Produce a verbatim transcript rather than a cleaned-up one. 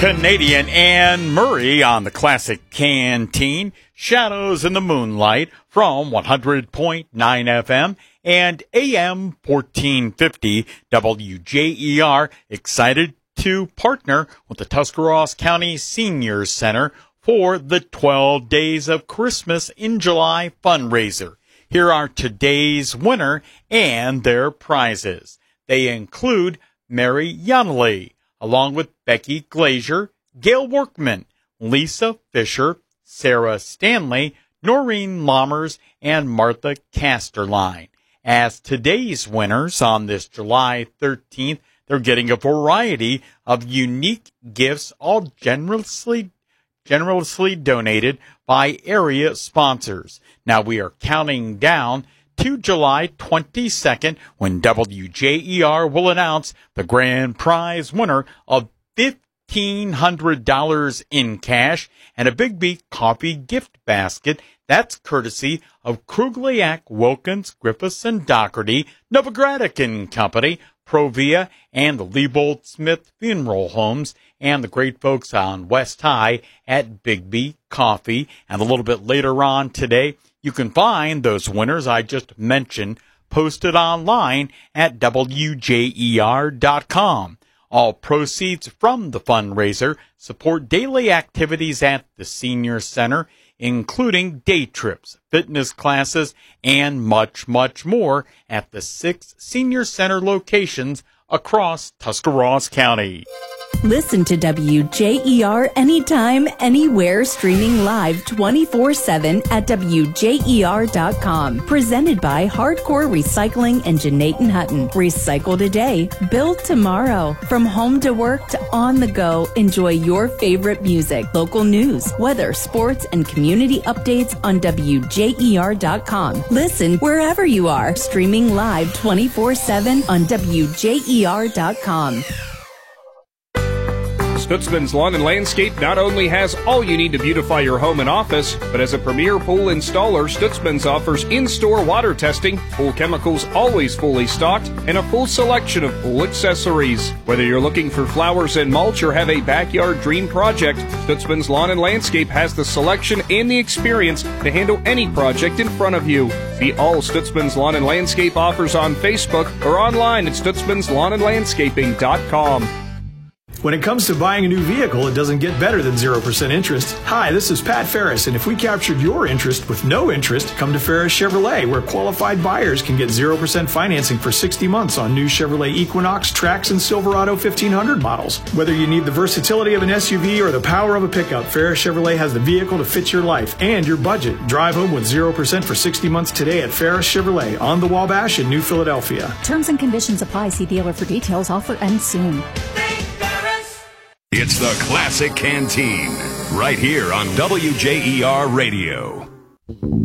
Canadian Anne Murray on the Classic Canteen. Shadows in the Moonlight from one hundred point nine F M and A M fourteen fifty W J E R. Excited to partner with the Tuscarawas County Senior Center for the twelve Days of Christmas in July fundraiser. Here are today's winner and their prizes. They include Mary Yonley, along with Becky Glazier, Gail Workman, Lisa Fisher, Sarah Stanley, Noreen Lammers, and Martha Casterline. As today's winners on this July thirteenth, they're getting a variety of unique gifts, all generously generously donated by area sponsors. Now we are counting down to July twenty-second, when W J E R will announce the grand prize winner of fifteen hundred dollars in cash and a Big B coffee gift basket. That's courtesy of Krugliak, Wilkins, Griffiths, and Doherty, Novogradac and Company, Provia, and the Liebold Smith Funeral Homes, and the great folks on West High at Big B Coffee. And a little bit later on today, you can find those winners I just mentioned posted online at W J E R dot com. All proceeds from the fundraiser support daily activities at the Senior Center, including day trips, fitness classes, and much, much more at the six Senior Center locations across Tuscarawas County. Listen to W J E R anytime, anywhere, streaming live twenty-four seven at W J E R dot com. Presented by Hardcore Recycling and Janaten Hutton. Recycle today, build tomorrow. From home to work to on the go, enjoy your favorite music, local news, weather, sports, and community updates on W J E R dot com. Listen wherever you are, streaming live twenty-four seven on W J E R dot com. Stutzman's Lawn and Landscape not only has all you need to beautify your home and office, but as a premier pool installer, Stutzman's offers in-store water testing, pool chemicals always fully stocked, and a full selection of pool accessories. Whether you're looking for flowers and mulch or have a backyard dream project, Stutzman's Lawn and Landscape has the selection and the experience to handle any project in front of you. See all Stutzman's Lawn and Landscape offers on Facebook or online at stutzmans lawn and landscaping dot com. When it comes to buying a new vehicle, it doesn't get better than zero percent interest. Hi, this is Pat Ferris, and if we captured your interest with no interest, come to Ferris Chevrolet, where qualified buyers can get zero percent financing for sixty months on new Chevrolet Equinox, Trax, and Silverado fifteen hundred models. Whether you need the versatility of an S U V or the power of a pickup, Ferris Chevrolet has the vehicle to fit your life and your budget. Drive home with zero percent for sixty months today at Ferris Chevrolet on the Wabash in New Philadelphia. Terms and conditions apply. See dealer for details. Offer ends soon. It's the Classic Canteen, right here on W J E R Radio.